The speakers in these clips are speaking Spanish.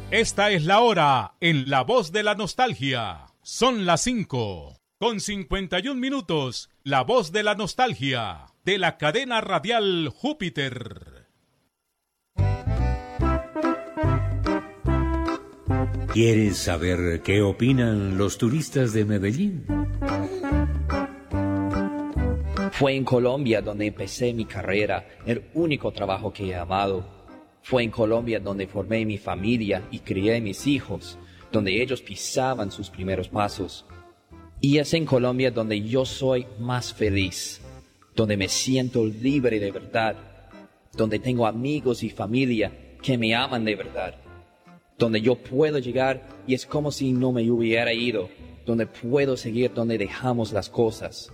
Esta es la hora en La Voz de la Nostalgia. Son las 5:51. La Voz de la Nostalgia, de la cadena radial Júpiter. ¿Quieres saber qué opinan los turistas de Medellín? Fue en Colombia donde empecé mi carrera, el único trabajo que he amado. Fue en Colombia donde formé mi familia y crié mis hijos, donde ellos pisaban sus primeros pasos. Y es en Colombia donde yo soy más feliz, donde me siento libre de verdad, donde tengo amigos y familia que me aman de verdad, donde yo puedo llegar y es como si no me hubiera ido, donde puedo seguir donde dejamos las cosas.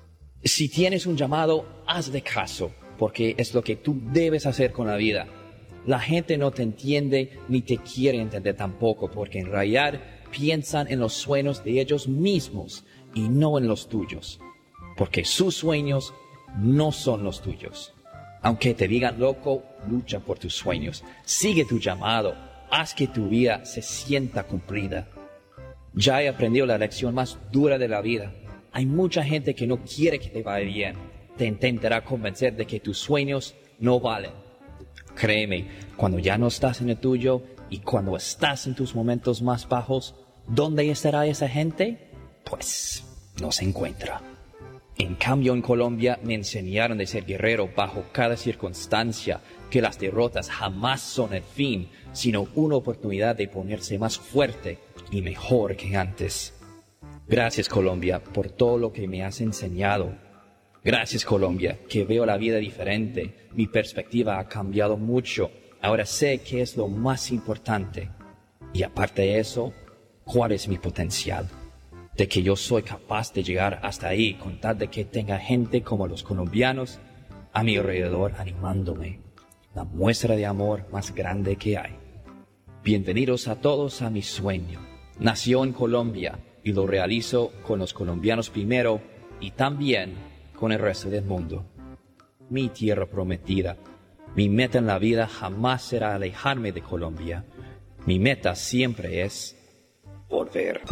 Si tienes un llamado, hazle caso, porque es lo que tú debes hacer con la vida. La gente no te entiende ni te quiere entender tampoco, porque en realidad piensan en los sueños de ellos mismos y no en los tuyos, porque sus sueños no son los tuyos. Aunque te digan loco, lucha por tus sueños, sigue tu llamado, haz que tu vida se sienta cumplida. Ya he aprendido la lección más dura de la vida. Hay mucha gente que no quiere que te vaya bien. Te intentará convencer de que tus sueños no valen. Créeme, cuando ya no estás en el tuyo y cuando estás en tus momentos más bajos, ¿dónde estará esa gente? Pues no se encuentra. En cambio, en Colombia me enseñaron de ser guerrero bajo cada circunstancia, que las derrotas jamás son el fin, sino una oportunidad de ponerse más fuerte y mejor que antes. Gracias, Colombia, por todo lo que me has enseñado. Gracias, Colombia, que veo la vida diferente. Mi perspectiva ha cambiado mucho. Ahora sé qué es lo más importante. Y aparte de eso, ¿cuál es mi potencial? De que yo soy capaz de llegar hasta ahí con tal de que tenga gente como los colombianos a mi alrededor animándome. La muestra de amor más grande que hay. Bienvenidos a todos a mi sueño. Nació en Colombia y lo realizo con los colombianos primero y también con el resto del mundo. Mi tierra prometida. Mi meta en la vida jamás será alejarme de Colombia. Mi meta siempre es volver.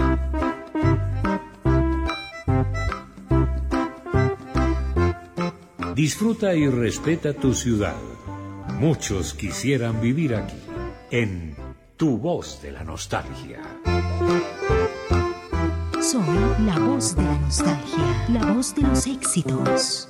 Disfruta y respeta tu ciudad. Muchos quisieran vivir aquí, en Tu Voz de la Nostalgia. Soy la voz de la nostalgia, la voz de los éxitos.